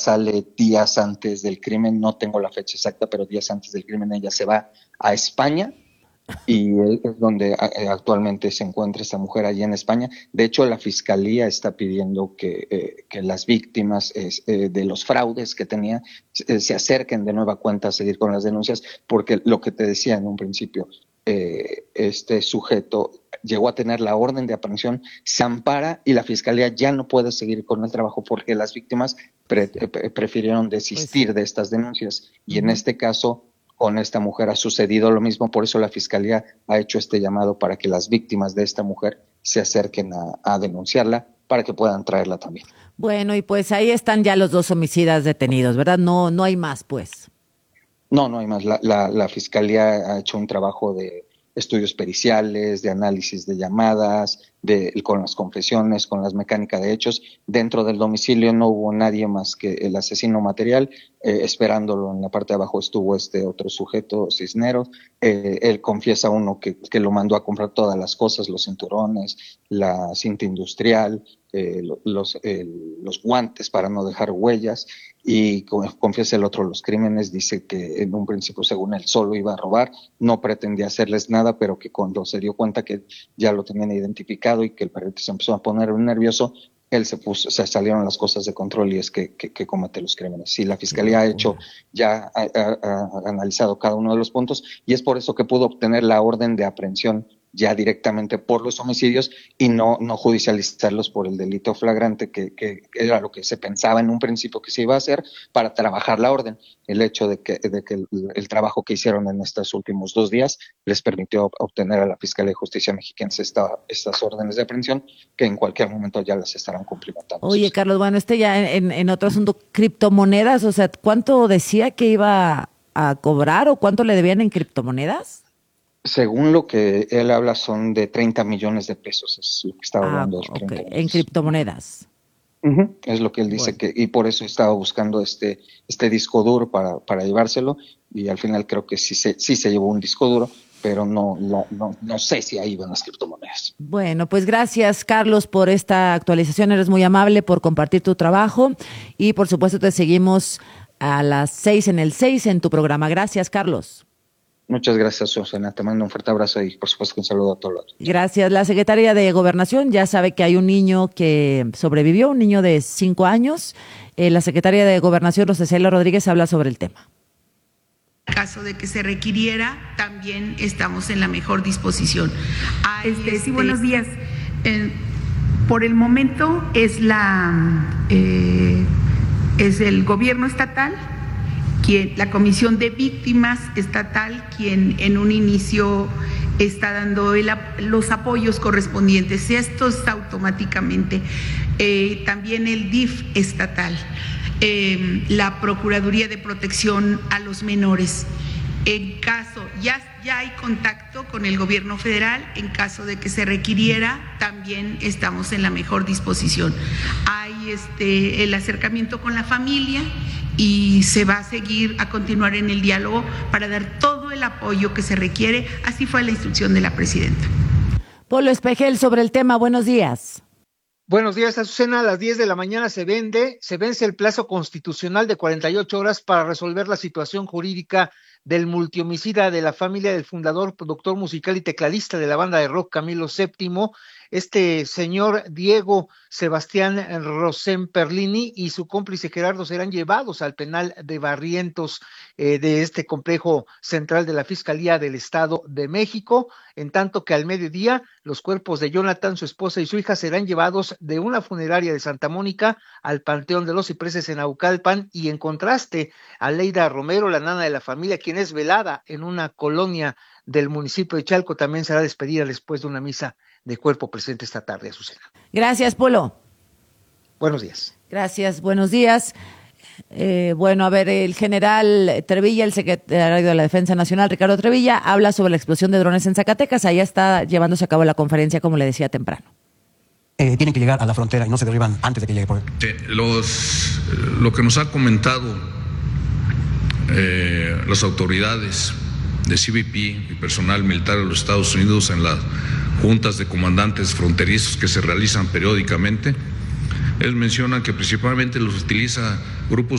sale días antes del crimen, no tengo la fecha exacta, pero días antes del crimen ella se va a España y es donde actualmente se encuentra esta mujer allí en España. De hecho, la Fiscalía está pidiendo que las víctimas de los fraudes que tenía se acerquen de nueva cuenta a seguir con las denuncias, porque lo que te decía en un principio, este sujeto llegó a tener la orden de aprehensión, se ampara y la Fiscalía ya no puede seguir con el trabajo porque las víctimas prefirieron desistir de estas denuncias. Y en este caso, con esta mujer ha sucedido lo mismo, por eso la Fiscalía ha hecho este llamado para que las víctimas de esta mujer se acerquen a denunciarla para que puedan traerla también. Bueno, y pues ahí están ya los 2 homicidas detenidos, ¿verdad? No hay más, pues. No hay más. La Fiscalía ha hecho un trabajo de estudios periciales, de análisis de llamadas, con las confesiones, con las mecánicas de hechos. Dentro del domicilio no hubo nadie más que el asesino material. Esperándolo en la parte de abajo estuvo este otro sujeto, Cisneros. Él confiesa que lo mandó a comprar todas las cosas, los cinturones, la cinta industrial, los guantes para no dejar huellas, y confiesa el otro los crímenes. Dice que en un principio, según él, solo iba a robar, no pretendía hacerles nada, pero que cuando se dio cuenta que ya lo tenían identificado y que el perrito se empezó a poner nervioso, él se salieron las cosas de control y es que comete los crímenes. Sí, la Fiscalía ha analizado cada uno de los puntos y es por eso que pudo obtener la orden de aprehensión ya directamente por los homicidios y no judicializarlos por el delito flagrante, que era lo que se pensaba en un principio que se iba a hacer para trabajar la orden. El hecho de que el trabajo que hicieron en estos últimos 2 días les permitió obtener a la Fiscalía de Justicia Mexiquense estas órdenes de aprehensión, que en cualquier momento ya las estarán cumplimentando. Oye, Carlos, bueno, ya en otro asunto, criptomonedas, o sea, ¿cuánto decía que iba a cobrar o cuánto le debían en criptomonedas? Según lo que él habla, son de 30 millones de pesos, es lo que estaba hablando. Okay. En criptomonedas. Es lo que él dice, y por eso estaba buscando este disco duro para llevárselo, y al final creo que sí se llevó un disco duro, pero no sé si ahí van las criptomonedas. Bueno, pues gracias, Carlos, por esta actualización. Eres muy amable por compartir tu trabajo y, por supuesto, te seguimos a las 6 en el 6 en tu programa. Gracias, Carlos. Muchas gracias, Susana. Te mando un fuerte abrazo y, por supuesto, un saludo a todos. Gracias. La secretaria de Gobernación ya sabe que hay un niño que sobrevivió, un niño de 5 años. La secretaria de Gobernación, Rosa Isela Rodríguez, habla sobre el tema. En caso de que se requiriera, también estamos en la mejor disposición. Sí, buenos días. Por el momento es el gobierno estatal, la Comisión de Víctimas Estatal, quien en un inicio está dando los apoyos correspondientes. Esto es automáticamente. También el DIF estatal, la Procuraduría de Protección a los Menores. En caso, ya hay contacto con el gobierno federal, en caso de que se requiriera, también estamos en la mejor disposición. Hay el acercamiento con la familia y se va a continuar en el diálogo para dar todo el apoyo que se requiere. Así fue la instrucción de la presidenta. Polo Espejel, sobre el tema, buenos días. Buenos días, Azucena. A las 10 de la mañana se vence el plazo constitucional de 48 horas para resolver la situación jurídica del multihomicida de la familia del fundador, productor musical y tecladista de la banda de rock Camilo VII. Este señor Diego Sebastián Rosén Perlini y su cómplice Gerardo serán llevados al penal de Barrientos de este complejo central de la Fiscalía del Estado de México, en tanto que al mediodía los cuerpos de Jonathan, su esposa y su hija serán llevados de una funeraria de Santa Mónica al Panteón de los Cipreses en Naucalpan, y en contraste, Aleida Romero, la nana de la familia, quien es velada en una colonia del municipio de Chalco, también será despedida después de una misa de cuerpo presente esta tarde, Azucena. Gracias, Polo. Buenos días. Gracias, buenos días. El general Trevilla, el secretario de la Defensa Nacional, Ricardo Trevilla, habla sobre la explosión de drones en Zacatecas. Allá está llevándose a cabo la conferencia, como le decía temprano. Tienen que llegar a la frontera y no se derriban antes de que llegue por lo que nos ha comentado las autoridades de CBP y personal militar de los Estados Unidos en las juntas de comandantes fronterizos que se realizan periódicamente, ellos mencionan que principalmente los utiliza grupos